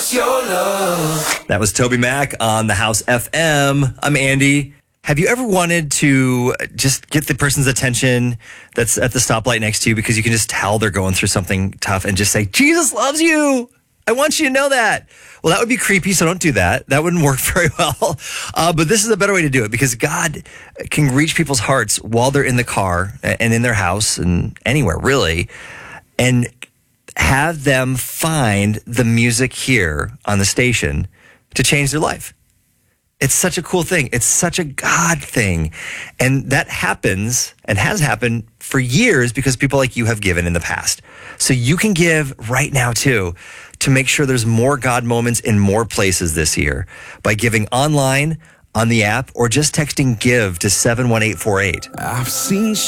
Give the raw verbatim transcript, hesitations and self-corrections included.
It's your love. That was Toby Mac on the House F M. I'm Andy. Have you ever wanted to just get the person's attention that's at the stoplight next to you because you can just tell they're going through something tough and just say, Jesus loves you. I want you to know that. Well, that would be creepy, so don't do that. That wouldn't work very well. Uh, but this is a better way to do it because God can reach people's hearts while they're in the car and in their house and anywhere, really, and have them find the music here on the station to change their life. It's such a cool thing. It's such a God thing. And that happens and has happened for years because people like you have given in the past. So you can give right now too to make sure there's more God moments in more places this year by giving online, on the app, or just texting GIVE to seven one eight four eight. I've seen